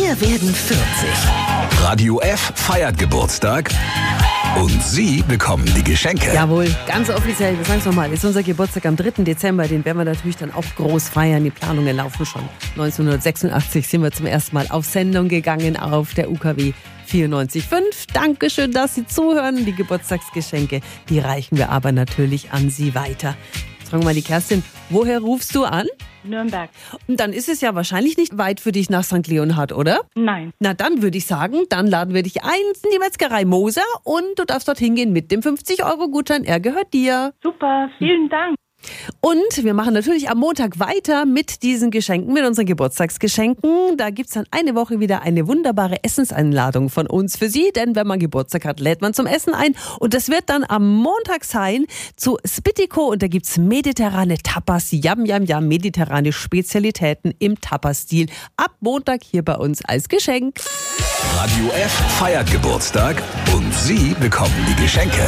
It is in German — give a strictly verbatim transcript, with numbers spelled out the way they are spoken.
Wir werden vierzig. Radio F feiert Geburtstag und Sie bekommen die Geschenke. Jawohl, ganz offiziell, wir sagen es nochmal, ist unser Geburtstag am dritten Dezember, den werden wir natürlich dann auch groß feiern. Die Planungen laufen schon. neunzehnhundertsechsundachtzig sind wir zum ersten Mal auf Sendung gegangen auf der U K W vierundneunzig Komma fünf. Dankeschön, dass Sie zuhören. Die Geburtstagsgeschenke, die reichen wir aber natürlich an Sie weiter. Jetzt fragen wir mal die Kerstin, woher rufst du an? Nürnberg. Und dann ist es ja wahrscheinlich nicht weit für dich nach Sankt Leonhard, oder? Nein. Na dann würde ich sagen, dann laden wir dich ein in die Metzgerei Moser und du darfst dorthin gehen mit dem fünfzig Euro Gutschein. Er gehört dir. Super, vielen Dank. Und wir machen natürlich am Montag weiter mit diesen Geschenken, mit unseren Geburtstagsgeschenken. Da gibt es dann eine Woche wieder eine wunderbare Essenseinladung von uns für Sie. Denn wenn man Geburtstag hat, lädt man zum Essen ein. Und das wird dann am Montag sein zu Spittico. Und da gibt es mediterrane Tapas, Yam, Yam, Yam, mediterrane Spezialitäten im Tapas-Stil. Ab Montag hier bei uns als Geschenk. Radio F feiert Geburtstag und Sie bekommen die Geschenke.